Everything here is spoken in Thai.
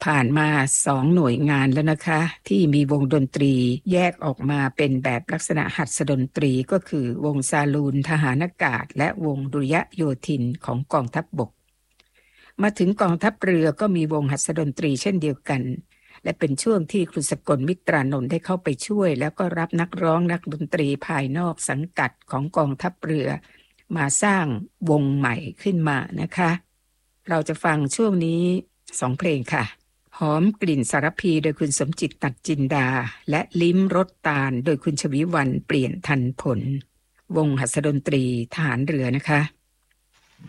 ผ่านมา2หน่วยงานแล้วนะคะที่มีวงดนตรีแยกออกมาเป็นแบบลักษณะหัตถดนตรีก็คือวงซาลูนทหารอากาศและวงดุริยโยธินของกองทัพบกมาถึงกองทัพเรือก็มีวงหัตถดนตรีเช่นเดียวกันและเป็นช่วงที่ครูสกลมิตรานนท์ได้เข้าไปช่วยแล้วก็รับนักร้องนักดนตรีภายนอกสังกัดของกองทัพเรือมาสร้างวงใหม่ขึ้นมานะคะเราจะฟังช่วงนี้2เพลงค่ะหอมกลิ่นสารพีโดยคุณสมจิตตัดจินดาและลิ้มรสตาลโดยคุณชวิวรรณเปลี่ยนทันผลวงหัตถดนตรีทหารเรือนะคะ